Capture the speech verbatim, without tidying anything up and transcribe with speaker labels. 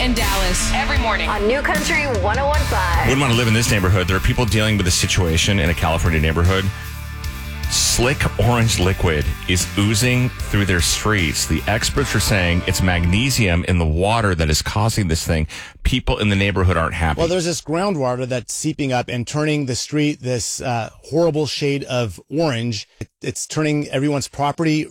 Speaker 1: and Dallas every morning
Speaker 2: on New Country one oh one point five.
Speaker 3: Wouldn't want to live in this neighborhood. There are people dealing with a situation in a California neighborhood. Slick orange liquid is oozing through their streets. The experts are saying it's magnesium in the water that is causing this thing. People in the neighborhood aren't happy.
Speaker 4: Well, there's this groundwater that's seeping up and turning the street this uh, horrible shade of orange. It's turning everyone's property